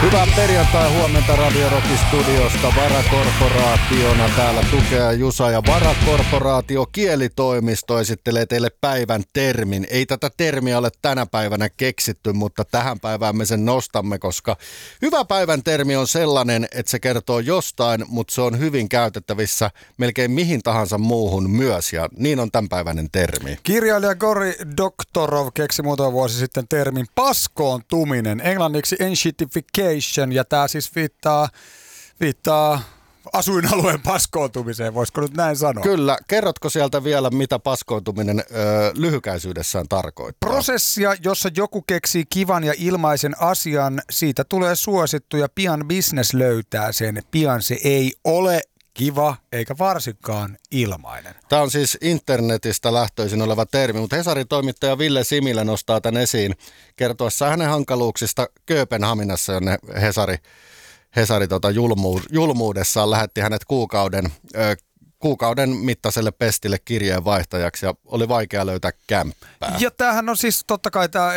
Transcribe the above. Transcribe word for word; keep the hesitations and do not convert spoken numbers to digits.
Hyvää perjantai huomenta Radio Rockin studiosta. Varakorporaationa täällä tukea Jusa ja Varakorporaatio kielitoimisto esittelee teille päivän termin. Ei tätä termiä ole tänä päivänä keksitty, mutta tähän päivään me sen nostamme, koska hyvä päivän termi on sellainen, että se kertoo jostain, mutta se on hyvin käytettävissä melkein mihin tahansa muuhun myös, ja niin on tämänpäiväinen termi. Kirjailija Cory Doctorow keksi muutama vuosi sitten termin paskoontuminen, englanniksi enshittification, ja tämä siis viittaa, viittaa asuinalueen paskoontumiseen, voisiko nyt näin sanoa? Kyllä. Kerrotko sieltä vielä, mitä paskoontuminen ö, lyhykäisyydessään tarkoittaa? Prosessia, jossa joku keksii kivan ja ilmaisen asian, siitä tulee suosittu ja pian business löytää sen. Pian se ei ole kiva eikä varsinkaan ilmainen. Tämä on siis internetistä lähtöisin oleva termi, mutta Hesarin toimittaja Ville Similä nostaa tämän esiin kertoessa hänen hankaluuksista Kööpenhaminassa, jonne Hesari, Hesari tota julmu, julmuudessaan lähetti hänet kuukauden, ö, kuukauden mittaiselle pestille kirjeenvaihtajaksi ja oli vaikea löytää kämppää. Ja tämähän on siis totta kai tämä